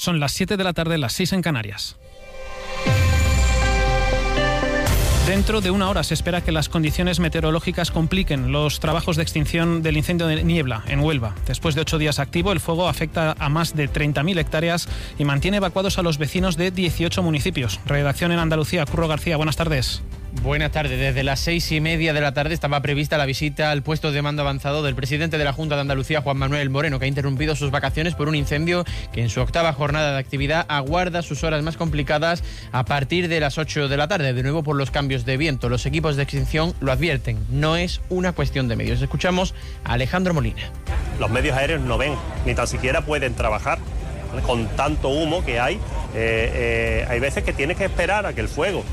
Son las 7 de la tarde, las 6 en Canarias. Dentro de una hora se espera que las condiciones meteorológicas compliquen los trabajos de extinción del incendio de Niebla, en Huelva. Después de 8 días activo, el fuego afecta a más de 30.000 hectáreas y mantiene evacuados a los vecinos de 18 municipios. Redacción en Andalucía, Curro García, buenas tardes. Buenas tardes. Desde las 6:30 de la tarde estaba prevista la visita al puesto de mando avanzado del presidente de la Junta de Andalucía, Juan Manuel Moreno, que ha interrumpido sus vacaciones por un incendio que en su octava jornada de actividad aguarda sus horas más complicadas a partir de las 8 de la tarde, de nuevo por los cambios de viento. Los equipos de extinción lo advierten, no es una cuestión de medios. Escuchamos a Alejandro Molina. Los medios aéreos no ven, ni tan siquiera pueden trabajar con tanto humo que hay. Hay veces que tienes que esperar a que el fuego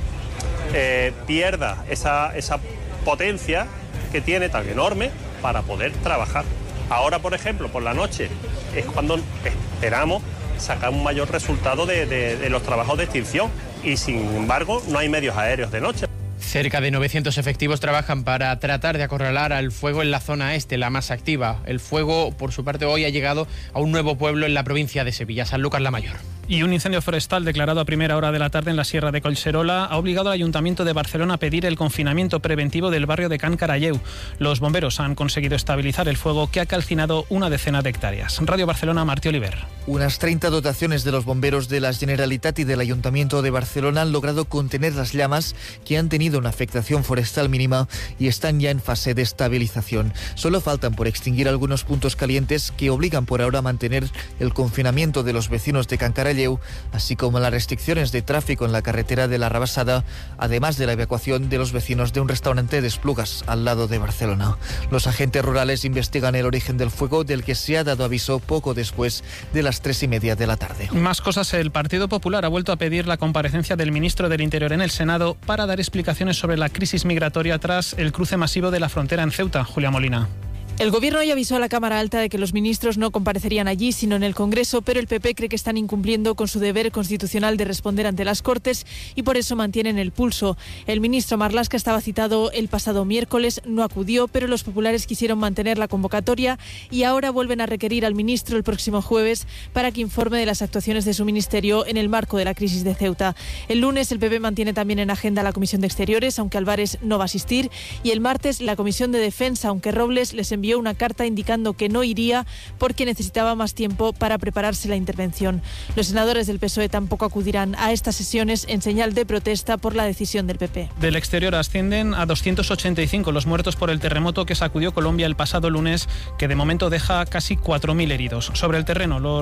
pierda esa potencia que tiene tan enorme para poder trabajar. Ahora, por ejemplo, por la noche es cuando esperamos sacar un mayor resultado de los trabajos de extinción y, sin embargo, no hay medios aéreos de noche. Cerca de 900 efectivos trabajan para tratar de acorralar al fuego en la zona este, la más activa. El fuego, por su parte, hoy ha llegado a un nuevo pueblo en la provincia de Sevilla, Sanlúcar la Mayor. Y un incendio forestal declarado a primera hora de la tarde en la Sierra de Collserola ha obligado al Ayuntamiento de Barcelona a pedir el confinamiento preventivo del barrio de Can Caralleu. Los bomberos han conseguido estabilizar el fuego que ha calcinado una decena de hectáreas. Radio Barcelona, Martí Oliver. Unas 30 dotaciones de los bomberos de la Generalitat y del Ayuntamiento de Barcelona han logrado contener las llamas que han tenido una afectación forestal mínima y están ya en fase de estabilización. Solo faltan por extinguir algunos puntos calientes que obligan por ahora a mantener el confinamiento de los vecinos de Can Caralleu, así como las restricciones de tráfico en la carretera de la Rabassada, además de la evacuación de los vecinos de un restaurante de Esplugas, al lado de Barcelona. Los agentes rurales investigan el origen del fuego, del que se ha dado aviso poco después de las 3:30 de la tarde. Más cosas. El Partido Popular ha vuelto a pedir la comparecencia del ministro del Interior en el Senado para dar explicaciones sobre la crisis migratoria tras el cruce masivo de la frontera en Ceuta. Julia Molina. El Gobierno ya avisó a la Cámara Alta de que los ministros no comparecerían allí, sino en el Congreso, pero el PP cree que están incumpliendo con su deber constitucional de responder ante las Cortes y por eso mantienen el pulso. El ministro Marlaska estaba citado el pasado miércoles, no acudió, pero los populares quisieron mantener la convocatoria y ahora vuelven a requerir al ministro el próximo jueves para que informe de las actuaciones de su ministerio en el marco de la crisis de Ceuta. El lunes el PP mantiene también en agenda la Comisión de Exteriores, aunque Álvarez no va a asistir, y el martes la Comisión de Defensa, aunque Robles les envió una carta indicando que no iría porque necesitaba más tiempo para prepararse la intervención. Los senadores del PSOE tampoco acudirán a estas sesiones en señal de protesta por la decisión del PP. Del exterior ascienden a 285 los muertos por el terremoto que sacudió Colombia el pasado lunes, que de momento deja casi 4.000 heridos. Sobre el terreno, los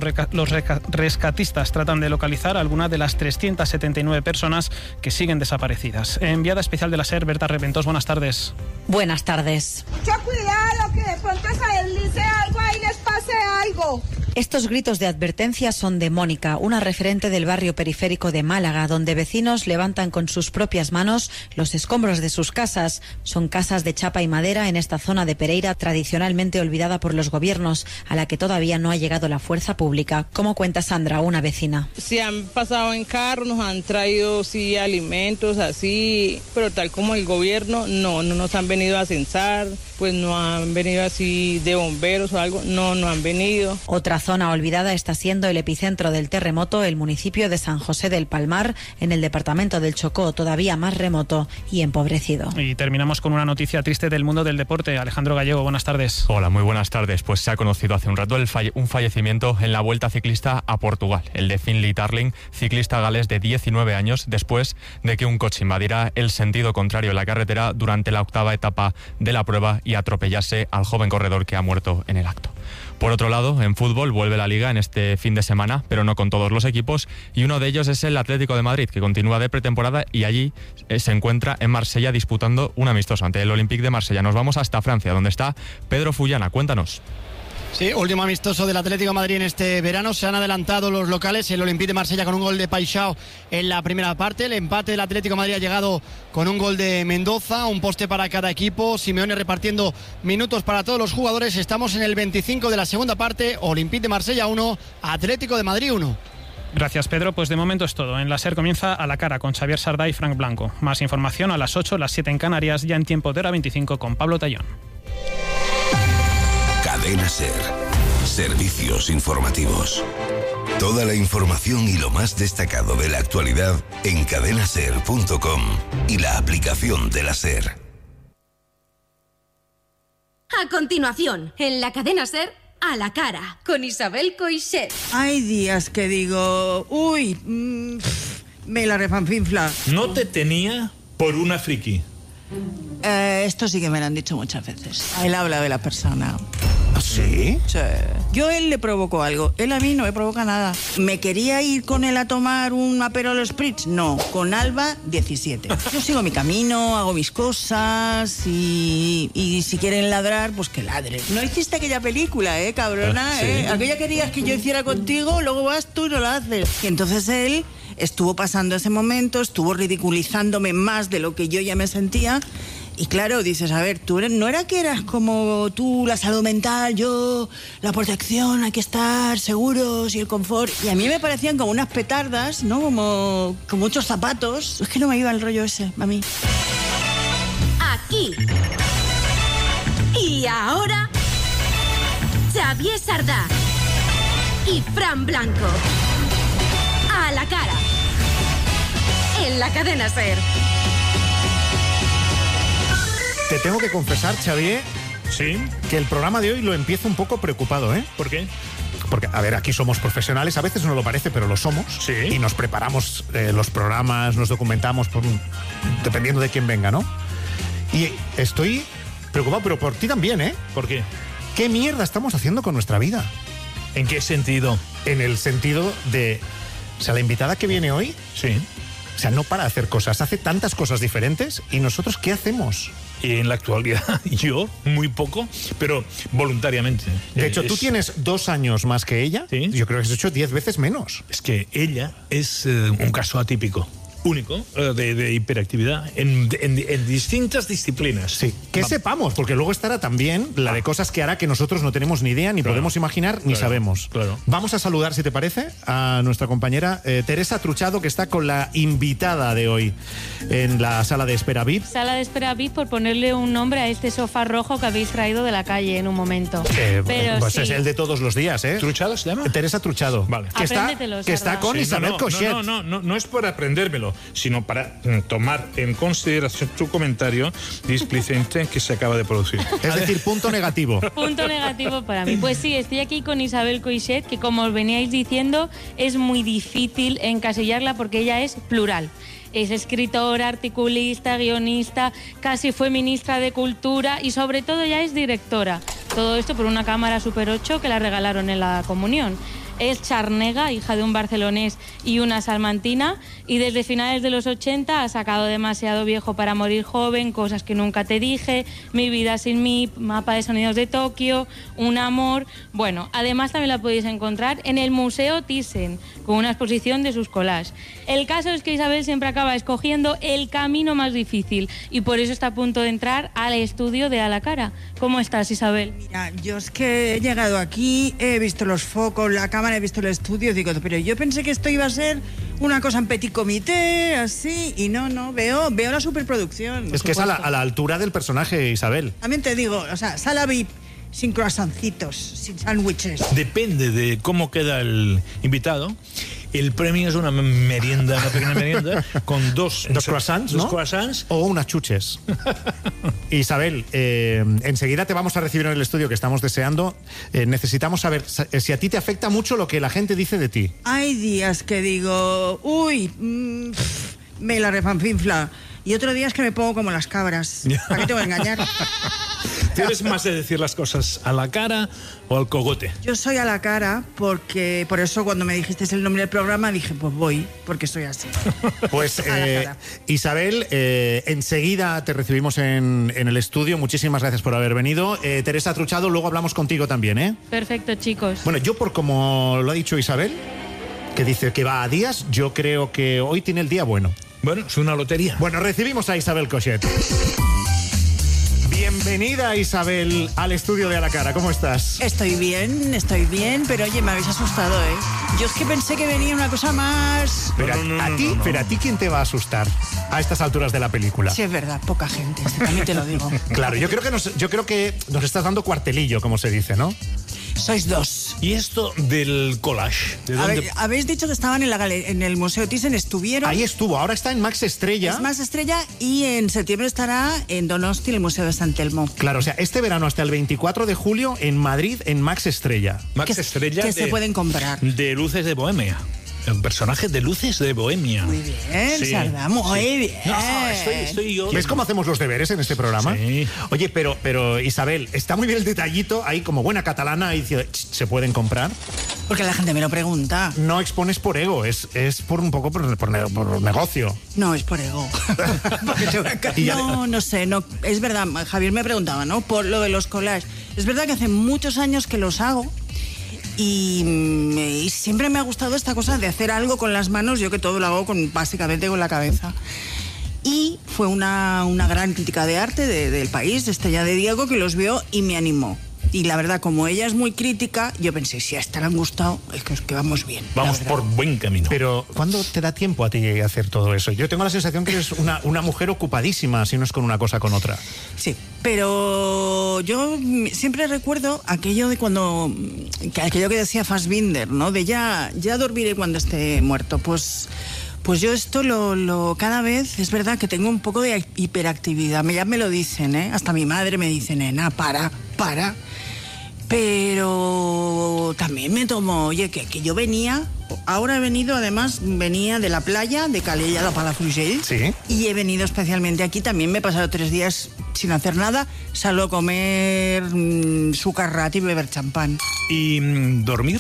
rescatistas tratan de localizar a algunas de las 379 personas que siguen desaparecidas. Enviada especial de la SER, Berta Reventós, buenas tardes. Buenas tardes. Mucho cuidado, que de pronto se deslice algo y les pase algo. Estos gritos de advertencia son de Mónica, una referente del barrio periférico de Málaga, donde vecinos levantan con sus propias manos los escombros de sus casas. Son casas de chapa y madera en esta zona de Pereira, tradicionalmente olvidada por los gobiernos, a la que todavía no ha llegado la fuerza pública, como cuenta Sandra, una vecina. Sí, han pasado en carro, nos han traído sí alimentos así, pero tal como el gobierno, no nos han venido a censar, pues no han venido así de bomberos o algo, no han venido. Otra zona olvidada está siendo el epicentro del terremoto, el municipio de San José del Palmar, en el departamento del Chocó, todavía más remoto y empobrecido. Y terminamos con una noticia triste del mundo del deporte. Alejandro Gallego, buenas tardes. Hola, muy buenas tardes. Pues se ha conocido hace un rato un fallecimiento en la Vuelta Ciclista a Portugal, el de Finlay Tarling, ciclista galés de 19 años, después de que un coche invadiera el sentido contrario de la carretera durante la octava etapa de la prueba y atropellase al joven corredor que ha muerto en el acto. Por otro lado, en fútbol vuelve la Liga en este fin de semana, pero no con todos los equipos, y uno de ellos es el Atlético de Madrid, que continúa de pretemporada y allí se encuentra en Marsella disputando un amistoso ante el Olympique de Marsella. Nos vamos hasta Francia, donde está Pedro Fullana. Cuéntanos. Sí, último amistoso del Atlético de Madrid en este verano. Se han adelantado los locales, el Olympique de Marsella con un gol de Paixão en la primera parte. El empate del Atlético de Madrid ha llegado con un gol de Mendoza, un poste para cada equipo. Simeone repartiendo minutos para todos los jugadores. Estamos en el 25 de la segunda parte. Olympique de Marsella 1, Atlético de Madrid 1. Gracias, Pedro. Pues de momento es todo. En la SER comienza A la Cara con Xavier Sardá y Frank Blanco. Más información a las 8, las 7 en Canarias, ya en tiempo de hora 25 con Pablo Tallón. Cadena SER. Servicios informativos. Toda la información y lo más destacado de la actualidad en cadenaser.com y la aplicación de la SER. A continuación, en la cadena SER, A la cara, con Isabel Coixet. Hay días que digo, uy, me la refanfinfla. No te tenía por una friki. Esto sí que me lo han dicho muchas veces. Él habla de la persona. ¿Ah, sí? Sí. Yo a él le provoco algo, él a mí no me provoca nada. ¿Me quería ir con él a tomar un Aperol Spritz? No, con Alba 17. Yo sigo mi camino, hago mis cosas y si quieren ladrar, pues que ladren. No hiciste aquella película, cabrona, ¿Sí? Aquella querías que yo hiciera contigo, luego vas tú y no la haces. Y entonces él estuvo pasando ese momento, estuvo ridiculizándome más de lo que yo ya me sentía. Y claro, dices, a ver, tú no era que eras como tú, la salud mental, yo, la protección, hay que estar seguros y el confort. Y a mí me parecían como unas petardas, ¿no? Como muchos zapatos. Es que no me iba el rollo ese, a mí. Aquí. Y ahora, Xavier Sardá y Fran Blanco. A la cara. En la cadena SER. Te tengo que confesar, Xavier, ¿Sí? que el programa de hoy lo empiezo un poco preocupado, ¿eh? ¿Por qué? Porque, a ver, aquí somos profesionales, a veces no lo parece, pero lo somos. Sí. Y nos preparamos los programas, nos documentamos, dependiendo de quién venga, ¿no? Y estoy preocupado, pero por ti también, ¿eh? ¿Por qué? ¿Qué mierda estamos haciendo con nuestra vida? ¿En qué sentido? En el sentido de... O sea, la invitada que viene hoy... Sí. O sea, no para de hacer cosas, hace tantas cosas diferentes. ¿Y nosotros qué hacemos? Y en la actualidad, yo, muy poco, pero voluntariamente. De hecho, tú tienes 2 años más que ella. ¿Sí? Yo creo que has hecho 10 veces menos. Es que ella es un caso atípico, único, de hiperactividad en distintas disciplinas. Sí, que sepamos, porque luego estará también la de cosas que hará que nosotros no tenemos ni idea, ni podemos imaginar, ni sabemos. Claro. Vamos a saludar, si te parece, a nuestra compañera Teresa Truchado, que está con la invitada de hoy en la sala de espera VIP. Sala de espera VIP, por ponerle un nombre a este sofá rojo que habéis traído de la calle en un momento. Pero pues sí. es el de todos los días, ¿eh? ¿Truchado se llama? Teresa Truchado. Vale. Que Apréndetelo, está con Isabel Cochet. No es por aprendérmelo, sino para tomar en consideración tu comentario displicente que se acaba de producir. Es decir, punto negativo. Punto negativo para mí. Pues sí, estoy aquí con Isabel Coixet, que como os veníais diciendo, es muy difícil encasillarla porque ella es plural. Es escritora, articulista, guionista, casi fue ministra de Cultura y sobre todo ya es directora. Todo esto por una cámara Super 8 que la regalaron en la comunión. Es charnega, hija de un barcelonés y una salmantina, y desde finales de los 80 ha sacado Demasiado viejo para morir joven, Cosas que nunca te dije, Mi vida sin mí, Mapa de sonidos de Tokio, Un amor. Bueno, además también la podéis encontrar en el Museo Thyssen, con una exposición de sus collages. El caso es que Isabel siempre acaba escogiendo el camino más difícil y por eso está a punto de entrar al estudio de A la cara. ¿Cómo estás, Isabel? Mira, yo es que he llegado aquí, he visto los focos, la cámara, he visto el estudio, digo, pero yo pensé que esto iba a ser una cosa en petit comité, así, y no, veo la superproducción. Es que es a la altura del personaje, Isabel. También te digo, o sea, sala VIP, sin croissancitos, sin sándwiches. Depende de cómo queda el invitado. El premio es una merienda, una pequeña merienda, con dos croissants, ¿no? Dos croissants. O unas chuches. Isabel, enseguida te vamos a recibir en el estudio que estamos deseando. Necesitamos saber si a ti te afecta mucho lo que la gente dice de ti. Hay días que digo, uy, me la refanfinfla. Y otros días que me pongo como las cabras. ¿Para qué te voy a engañar? ¿Tienes más de decir las cosas a la cara o al cogote? Yo soy a la cara porque por eso cuando me dijiste el nombre del programa dije, pues voy, porque soy así. Pues Isabel, enseguida te recibimos en el estudio. Muchísimas gracias por haber venido. Teresa Truchado, luego hablamos contigo también, ¿eh? Perfecto, chicos. Bueno, yo por como lo ha dicho Isabel, que dice que va a días, yo creo que hoy tiene el día bueno. Bueno, es una lotería. Bueno, recibimos a Isabel Cochet. Bienvenida, Isabel, al estudio de A la cara. ¿Cómo estás? Estoy bien, pero oye, me habéis asustado, ¿eh? Yo es que pensé que venía una cosa más... Pero a ti, ¿quién te va a asustar a estas alturas de la película? Sí, es verdad, poca gente, también te lo digo. Claro, yo creo que nos estás dando cuartelillo, como se dice, ¿no? Sois dos. ¿Y esto del collage? ¿De dónde? Habéis dicho que estaban en el Museo Thyssen, estuvieron. Ahí estuvo, ahora está en Max Estrella. Es Max Estrella y en septiembre estará en Donosti, el Museo de San Telmo. Claro, o sea, este verano hasta el 24 de julio en Madrid, en Max Estrella. Max Estrella. Que se pueden comprar. De Luces de Bohemia. Un personaje de Luces de Bohemia. Muy bien, Sí, Sardá, muy bien. No, estoy yo. ¿Ves cómo hacemos los deberes en este programa? Sí. Oye, pero Isabel, está muy bien el detallito ahí como buena catalana y dice, ¿se pueden comprar? Porque la gente me lo pregunta. No expones por ego, es por un poco por negocio. No, es por ego. No sé, no, es verdad, Javier me preguntaba, ¿no? Por lo de los collages. Es verdad que hace muchos años que los hago. Y siempre me ha gustado esta cosa de hacer algo con las manos, yo que todo lo hago básicamente con la cabeza. Y fue una gran crítica de arte del país, Estella de Diego, que los vio y me animó. Y la verdad, como ella es muy crítica, yo pensé, si a esta le han gustado, es que vamos bien. Vamos por buen camino. Pero, ¿cuándo te da tiempo a ti hacer todo eso? Yo tengo la sensación que eres una mujer ocupadísima, si no es con una cosa con otra. Sí, pero yo siempre recuerdo aquello de aquello que decía Fassbinder, ¿no? De ya dormiré cuando esté muerto. Pues yo esto cada vez, es verdad que tengo un poco de hiperactividad. Ya me lo dicen, ¿eh? Hasta mi madre me dice, nena, para. Pero también me tomo, oye, que yo venía de la playa de Calella a Palafrugell. Sí. Y he venido especialmente aquí, también me he pasado 3 días sin hacer nada, salgo a comer sucarrat y beber champán. ¿Y dormir?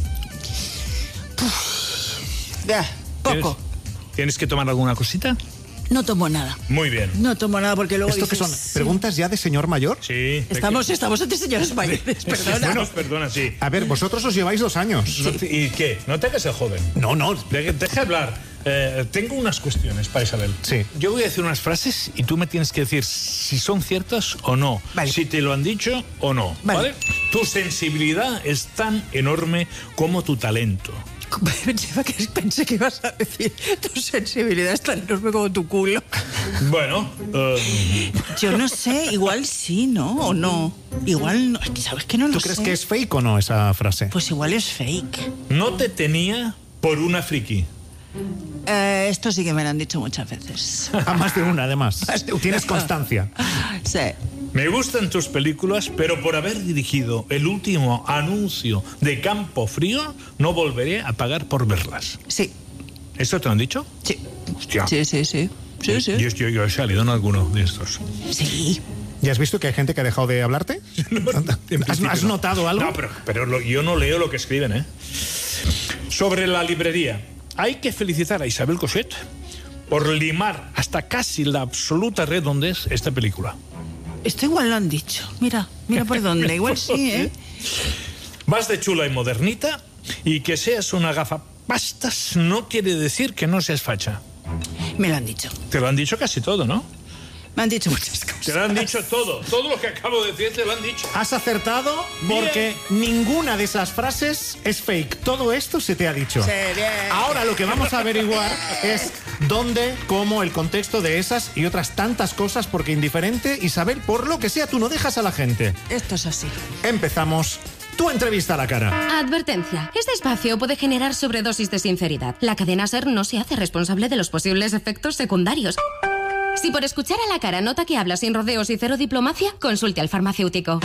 Poco. ¿Tienes que tomar alguna cosita? No tomo nada. Muy bien. No tomo nada porque luego ¿Esto dices, qué son? ¿Preguntas ya de señor mayor? Sí. Estamos ante señores mayores, perdona. Perdona, sí. A ver, vosotros os lleváis 2 años. Sí. ¿Y qué? No te hagas el joven. No. Deja hablar. Tengo unas cuestiones para Isabel. Sí. Yo voy a decir unas frases y tú me tienes que decir si son ciertas o no. Vale. Si te lo han dicho o no. Vale. Tu sensibilidad es tan enorme como tu talento. Pensé que ibas a decir tu sensibilidad es tan enorme como tu culo. Bueno, yo no sé, igual sí, ¿no? O no. Igual no, ¿sabes que no lo sé? ¿Tú crees que es fake o no esa frase? Pues igual es fake. no te tenía por una friki. Esto sí que me lo han dicho muchas veces. A más de una, además. Tienes constancia. Sí. Me gustan tus películas, pero por haber dirigido el último anuncio de Campo Frío, no volveré a pagar por verlas. Sí. ¿Esto te lo han dicho? Sí. Hostia. Sí. Yo he salido en alguno de estos. Sí. ¿Ya has visto que hay gente que ha dejado de hablarte? ¿Has notado algo? No, pero yo no leo lo que escriben, ¿eh? Sobre la librería. Hay que felicitar a Isabel Coixet por limar hasta casi la absoluta redondez esta película. Esto igual lo han dicho. Mira por dónde. Igual sí, ¿eh? Vas de chula y modernita y que seas una gafapastas no quiere decir que no seas facha. Me lo han dicho. Te lo han dicho casi todo, ¿no? Me han dicho muchas cosas. Te lo han dicho todo. Todo lo que acabo de decir te lo han dicho. Has acertado porque ninguna de esas frases es fake. Todo esto se te ha dicho. Sí, bien. Ahora lo que vamos a averiguar es dónde, cómo, el contexto de esas y otras tantas cosas, porque indiferente, Isabel, por lo que sea, tú no dejas a la gente. Esto es así. Empezamos. Tu entrevista a la cara. Advertencia. Este espacio puede generar sobredosis de sinceridad. La cadena SER no se hace responsable de los posibles efectos secundarios. Si por escuchar a la cara nota que habla sin rodeos y cero diplomacia, consulte al farmacéutico.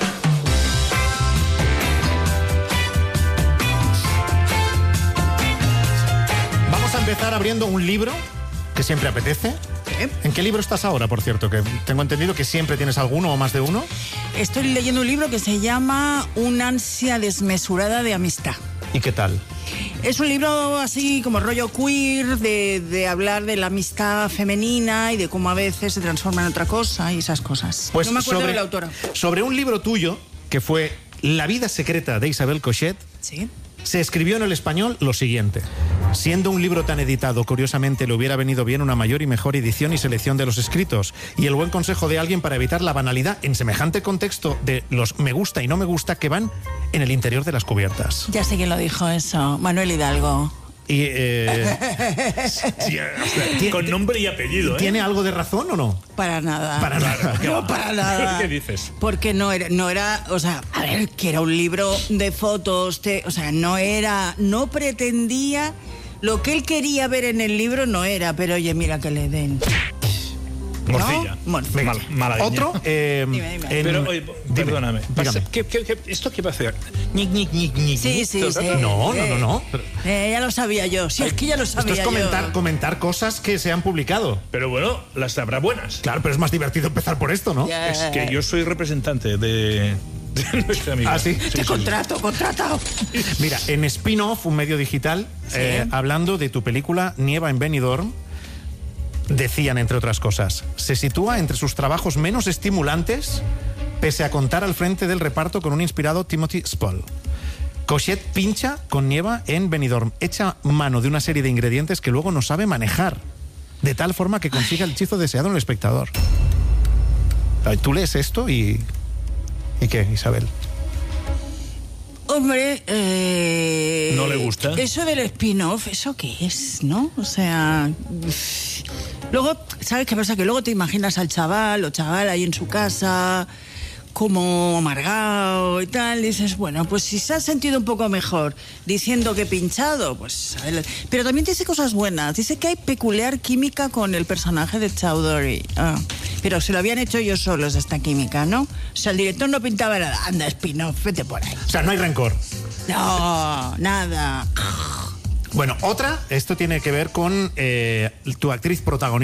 Vamos a empezar abriendo un libro que siempre apetece. ¿En qué libro estás ahora, por cierto? Que tengo entendido que siempre tienes alguno o más de uno. Estoy leyendo un libro que se llama Una ansia desmesurada de amistad. ¿Y qué tal? Es un libro así como rollo queer, de hablar de la amistad femenina y de cómo a veces se transforma en otra cosa y esas cosas. Pues no me acuerdo de la autora. Sobre un libro tuyo, que fue La vida secreta de Isabel Coixet, ¿sí? Se escribió en el español lo siguiente. Siendo un libro tan editado, curiosamente le hubiera venido bien una mayor y mejor edición y selección de los escritos y el buen consejo de alguien para evitar la banalidad en semejante contexto de los me gusta y no me gusta que van en el interior de las cubiertas. Ya sé quién lo dijo eso, Manuel Hidalgo. Y, con nombre y apellido, ¿eh? ¿Tiene algo de razón o no? Para nada. Para nada. No, para nada. ¿Qué dices? Porque no era, o sea, a ver, que era un libro de fotos, o sea, no pretendía, lo que él quería ver en el libro no era, pero oye, mira que le den. Morcilla. ¿No? Morcilla. Malagueña. Otro. Dime. Pero, oye, perdóname. Dígame. ¿Esto qué va a hacer? Sí. No. Ya lo sabía yo. Si es que ya lo sabía Esto es comentar cosas que se han publicado. Pero bueno, las habrá buenas. Claro, pero es más divertido empezar por esto, ¿no? Es que yo soy representante de nuestra amiga. ¿Ah, sí? Te contratado. Mira, en Spin-Off, un medio digital, hablando de tu película Nieva en Benidorm, decían, entre otras cosas, se sitúa entre sus trabajos menos estimulantes, pese a contar al frente del reparto con un inspirado Timothy Spall. Coixet pincha con Nieva en Benidorm, echa mano de una serie de ingredientes que luego no sabe manejar, de tal forma que consiga el hechizo deseado en el espectador. Tú lees esto y ¿qué, Isabel? Hombre, ¿no le gusta? Eso del spin-off, ¿eso qué es, no? O sea, luego, ¿sabes qué pasa? Que luego te imaginas al chaval o chaval ahí en su casa, como amargado y tal, dices, bueno, pues si se ha sentido un poco mejor diciendo que he pinchado, pues... Pero también dice cosas buenas, dice que hay peculiar química con el personaje de Chowdhury. Pero se lo habían hecho ellos solos esta química, ¿no? O sea, el director no pintaba nada. Anda, spin-off, vete por ahí. O sea, no hay rencor. No, nada. Bueno, esto tiene que ver con tu actriz protagonista.